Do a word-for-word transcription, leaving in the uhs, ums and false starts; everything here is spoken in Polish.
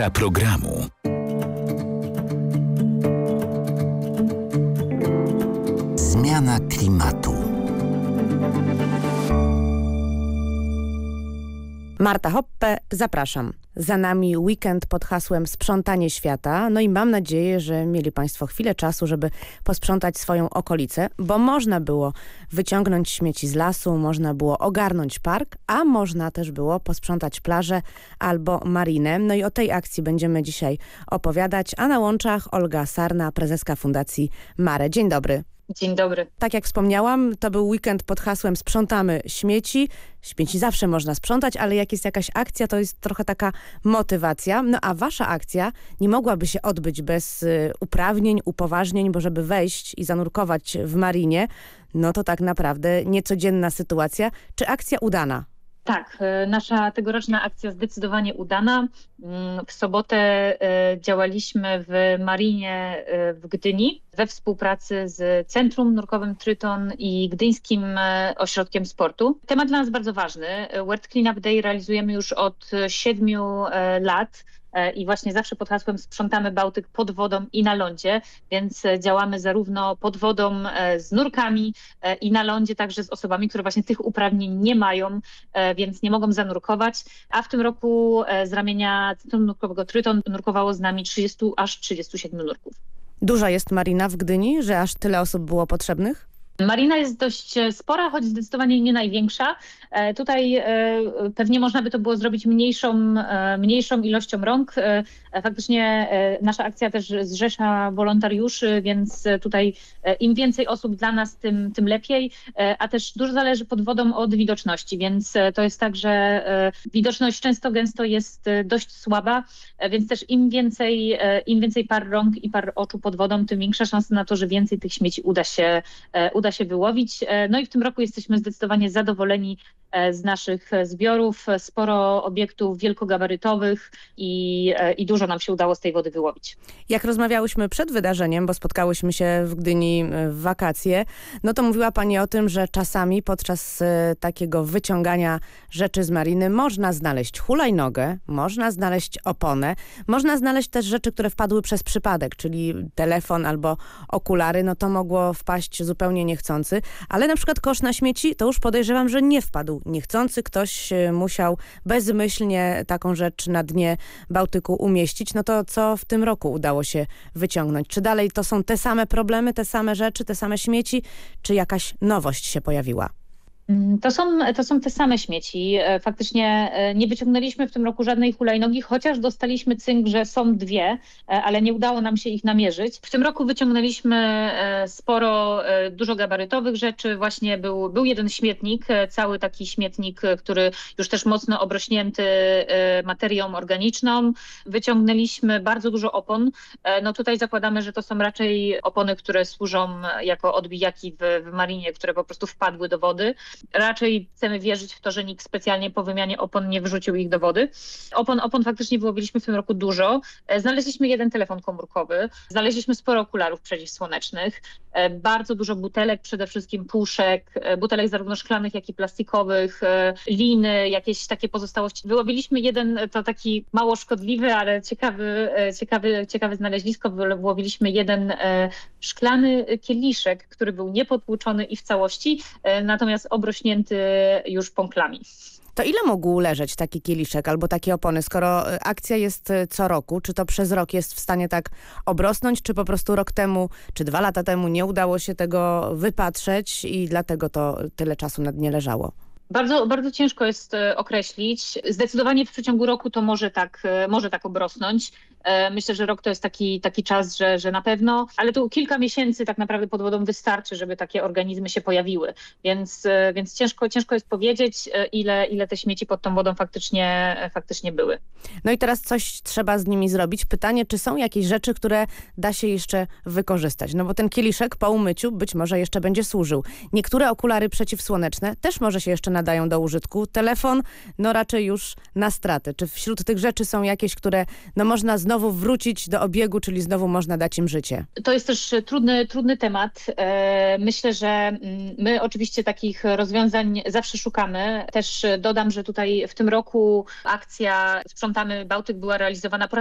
Tematyka programu. Zmiana klimatu. Marta Hoppe, zapraszam. Za nami weekend pod hasłem Sprzątanie świata. No i mam nadzieję, że mieli Państwo chwilę czasu, żeby posprzątać swoją okolicę, bo można było wyciągnąć śmieci z lasu, można było ogarnąć park, a można też było posprzątać plażę albo marinę. No i o tej akcji będziemy dzisiaj opowiadać, a na łączach Olga Sarna, prezeska Fundacji Mare. Dzień dobry. Dzień dobry. Tak jak wspomniałam, to był weekend pod hasłem Sprzątamy śmieci. Śmieci zawsze można sprzątać, ale jak jest jakaś akcja, to jest trochę taka motywacja. No a wasza akcja nie mogłaby się odbyć bez y, uprawnień, upoważnień, bo żeby wejść i zanurkować w marinie, no to tak naprawdę niecodzienna sytuacja. Czy akcja udana? Tak, nasza tegoroczna akcja zdecydowanie udana. W sobotę działaliśmy w marinie w Gdyni we współpracy z Centrum Nurkowym Tryton i Gdyńskim Ośrodkiem Sportu. Temat dla nas bardzo ważny. World Cleanup Day realizujemy już od siedmiu lat. I właśnie zawsze pod hasłem Sprzątamy Bałtyk pod wodą i na lądzie, więc działamy zarówno pod wodą z nurkami i na lądzie także z osobami, które właśnie tych uprawnień nie mają, więc nie mogą zanurkować. A w tym roku z ramienia Centrum Nurkowego Tryton nurkowało z nami trzydziestu aż trzydziestu siedmiu nurków. Duża jest marina w Gdyni, że aż tyle osób było potrzebnych? Marina jest dość spora, choć zdecydowanie nie największa. Tutaj pewnie można by to było zrobić mniejszą, mniejszą ilością rąk. Faktycznie nasza akcja też zrzesza wolontariuszy, więc tutaj im więcej osób dla nas, tym, tym lepiej. A też dużo zależy pod wodą od widoczności, więc to jest tak, że widoczność często gęsto jest dość słaba, więc też im więcej, im więcej par rąk i par oczu pod wodą, tym większa szansa na to, że więcej tych śmieci uda się uda się wyłowić. No i w tym roku jesteśmy zdecydowanie zadowoleni z naszych zbiorów. Sporo obiektów wielkogabarytowych i, i dużo nam się udało z tej wody wyłowić. Jak rozmawiałyśmy przed wydarzeniem, bo spotkałyśmy się w Gdyni w wakacje, no to mówiła Pani o tym, że czasami podczas takiego wyciągania rzeczy z mariny można znaleźć hulajnogę, można znaleźć oponę, można znaleźć też rzeczy, które wpadły przez przypadek, czyli telefon albo okulary, no to mogło wpaść zupełnie niechcący, ale na przykład kosz na śmieci, to już podejrzewam, że nie wpadł niechcący, ktoś musiał bezmyślnie taką rzecz na dnie Bałtyku umieścić. No to co w tym roku udało się wyciągnąć? Czy dalej to są te same problemy, te same rzeczy, te same śmieci, czy jakaś nowość się pojawiła? To są, to są te same śmieci. Faktycznie nie wyciągnęliśmy w tym roku żadnej hulajnogi, chociaż dostaliśmy cynk, że są dwie, ale nie udało nam się ich namierzyć. W tym roku wyciągnęliśmy sporo dużo gabarytowych rzeczy. Właśnie był, był jeden śmietnik, cały taki śmietnik, który już też mocno obrośnięty materią organiczną. Wyciągnęliśmy bardzo dużo opon. No tutaj zakładamy, że to są raczej opony, które służą jako odbijaki w, w marinie, które po prostu wpadły do wody. Raczej chcemy wierzyć w to, że nikt specjalnie po wymianie opon nie wyrzucił ich do wody. Opon, opon faktycznie wyłowiliśmy w tym roku dużo. Znaleźliśmy jeden telefon komórkowy, znaleźliśmy sporo okularów przeciwsłonecznych, bardzo dużo butelek, przede wszystkim puszek, butelek zarówno szklanych, jak i plastikowych, liny, jakieś takie pozostałości. Wyłowiliśmy jeden, to taki mało szkodliwy, ale ciekawy, ciekawy, ciekawe znalezisko. Wyłowiliśmy jeden szklany kieliszek, który był niepotłuczony i w całości, natomiast obrośnięty już pąklami. To ile mógł leżeć taki kieliszek albo takie opony, skoro akcja jest co roku? Czy to przez rok jest w stanie tak obrosnąć, czy po prostu rok temu, czy dwa lata temu nie udało się tego wypatrzeć i dlatego to tyle czasu na dnie leżało? Bardzo, bardzo ciężko jest określić. Zdecydowanie w przeciągu roku to może tak, może tak obrosnąć. Myślę, że rok to jest taki, taki czas, że, że na pewno, ale tu kilka miesięcy tak naprawdę pod wodą wystarczy, żeby takie organizmy się pojawiły. Więc, więc ciężko, ciężko jest powiedzieć, ile, ile te śmieci pod tą wodą faktycznie, faktycznie były. No i teraz coś trzeba z nimi zrobić. Pytanie, czy są jakieś rzeczy, które da się jeszcze wykorzystać? No bo ten kieliszek po umyciu być może jeszcze będzie służył. Niektóre okulary przeciwsłoneczne też może się jeszcze nadają do użytku. Telefon, no raczej już na straty. Czy wśród tych rzeczy są jakieś, które no można znowu znowu wrócić do obiegu, czyli znowu można dać im życie? To jest też trudny, trudny temat. Myślę, że my oczywiście takich rozwiązań zawsze szukamy. Też dodam, że tutaj w tym roku akcja Sprzątamy Bałtyk była realizowana po raz